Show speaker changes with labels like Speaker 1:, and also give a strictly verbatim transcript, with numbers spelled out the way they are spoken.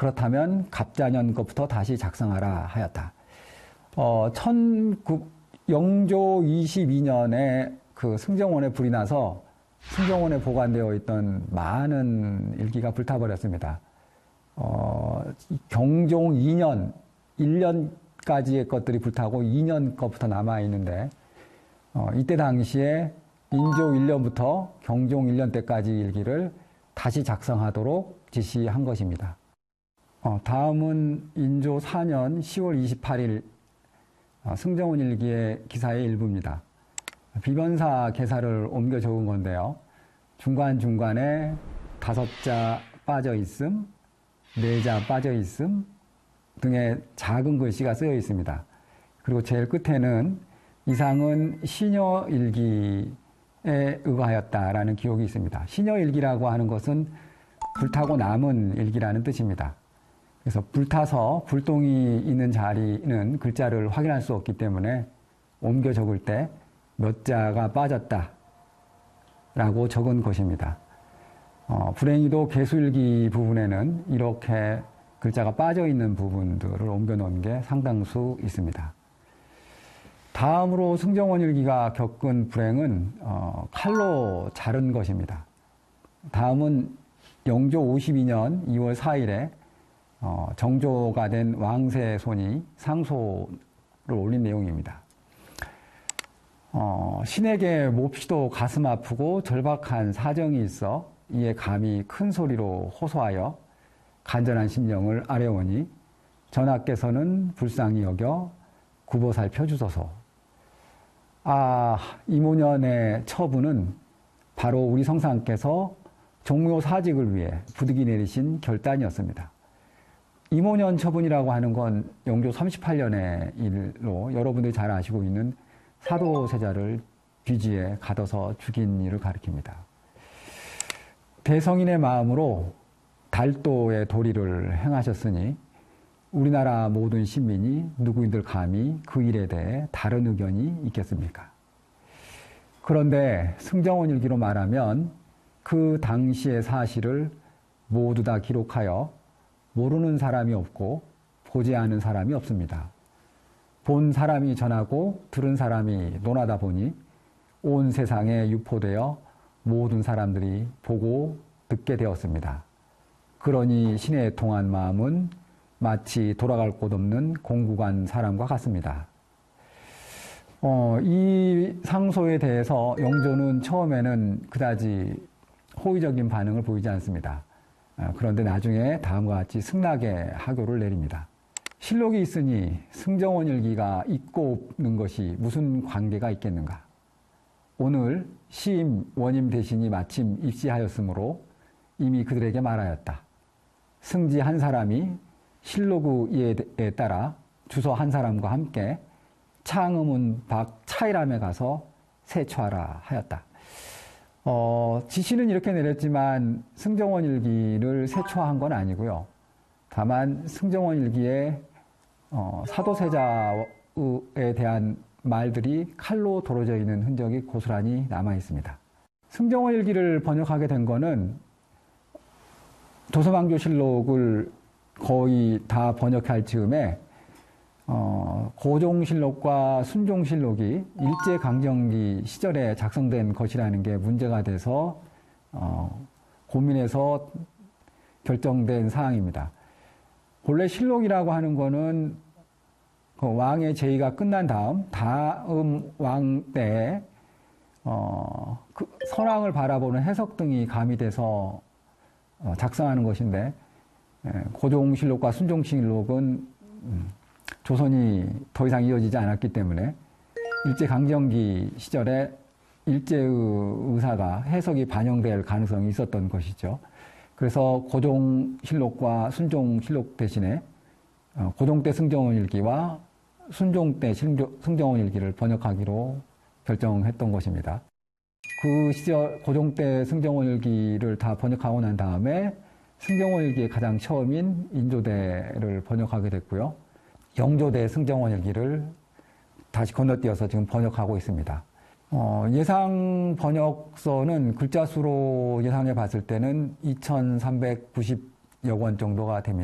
Speaker 1: 그렇다면 갑자년 것부터 다시 작성하라 하였다. 어, 천구, 영조 이십이 년에 그 승정원에 불이 나서 승정원에 보관되어 있던 많은 일기가 불타버렸습니다. 어, 경종 이 년, 일 년까지의 것들이 불타고 이 년 것부터 남아있는데, 어, 이때 당시에 인조 일 년부터 경종 일 년 때까지 일기를 다시 작성하도록 지시한 것입니다. 어, 다음은 인조 사 년 시월 이십팔일 어, 승정원 일기의 기사의 일부입니다. 비변사 개사를 옮겨 적은 건데요. 중간중간에 다섯 자 빠져 있음, 네 자 빠져 있음 등의 작은 글씨가 쓰여 있습니다. 그리고 제일 끝에는 이상은 시녀일기에 의거하였다라는 기록이 있습니다. 시녀일기라고 하는 것은 불타고 남은 일기라는 뜻입니다. 그래서 불타서 불똥이 있는 자리는 글자를 확인할 수 없기 때문에 옮겨 적을 때 몇 자가 빠졌다 라고 적은 것입니다. 어, 불행히도 개수일기 부분에는 이렇게 글자가 빠져 있는 부분들을 옮겨 놓은 게 상당수 있습니다. 다음으로 승정원 일기가 겪은 불행은 어, 칼로 자른 것입니다. 다음은 영조 오십이 년 이월 사일에 어, 정조가 된 왕세 손이 상소를 올린 내용입니다. 어, 신에게 몹시도 가슴 아프고 절박한 사정이 있어 이에 감히 큰 소리로 호소하여 간절한 심령을 아뢰오니 전하께서는 불쌍히 여겨 굽어 살펴주소서. 아, 이모년의 처분은 바로 우리 성상께서 종묘 사직을 위해 부득이 내리신 결단이었습니다. 이모년 처분이라고 하는 건 영조 삼십팔 년의 일로 여러분들이 잘 아시고 있는 사도세자를 뒤지에 가둬서 죽인 일을 가리킵니다. 대성인의 마음으로 달도의 도리를 행하셨으니 우리나라 모든 시민이 누구인들 감히 그 일에 대해 다른 의견이 있겠습니까? 그런데 승정원 일기로 말하면 그 당시의 사실을 모두 다 기록하여 모르는 사람이 없고 보지 않은 사람이 없습니다. 본 사람이 전하고 들은 사람이 논하다 보니 온 세상에 유포되어 모든 사람들이 보고 듣게 되었습니다. 그러니 신에 통한 마음은 마치 돌아갈 곳 없는 공국한 사람과 같습니다. 어, 이 상소에 대해서 영조는 처음에는 그다지 호의적인 반응을 보이지 않습니다. 어, 그런데 나중에 다음과 같이 승낙의 하교를 내립니다. 실록이 있으니 승정원 일기가 있고 없는 것이 무슨 관계가 있겠는가? 오늘 시임 원임 대신이 마침 입시하였으므로 이미 그들에게 말하였다. 승지 한 사람이 실록의 이에 따라 주서 한 사람과 함께 창음은 밖 차이람에 가서 세초하라 하였다. 어, 지시는 이렇게 내렸지만 승정원 일기를 세초한 건 아니고요. 다만 승정원 일기에 어, 사도세자에 대한 말들이 칼로 도로져 있는 흔적이 고스란히 남아 있습니다. 승정원 일기를 번역하게 된 거는 조선왕조실록을 거의 다 번역할 즈음에 어, 고종실록과 순종실록이 일제강점기 시절에 작성된 것이라는 게 문제가 돼서 어, 고민해서 결정된 사항입니다. 본래 실록이라고 하는 거는 그 왕의 제위가 끝난 다음 다음 왕 때에 어, 그 선왕을 바라보는 해석 등이 가미돼서 어, 작성하는 것인데 예, 고종실록과 순종실록은 음, 조선이 더 이상 이어지지 않았기 때문에 일제강점기 시절에 일제의 의사가 해석이 반영될 가능성이 있었던 것이죠. 그래서 고종실록과 순종실록 대신에 고종 때 승정원 일기와 순종 때 승정원 일기를 번역하기로 결정했던 것입니다. 그 시절 고종 때 승정원 일기를 다 번역하고 난 다음에 승정원 일기의 가장 처음인 인조대를 번역하게 됐고요. 영조대 승정원 일기를 다시 건너뛰어서 지금 번역하고 있습니다. 어, 예상 번역서는 글자 수로 예상해 봤을 때는 이천삼백구십여 권 정도가 됩니다.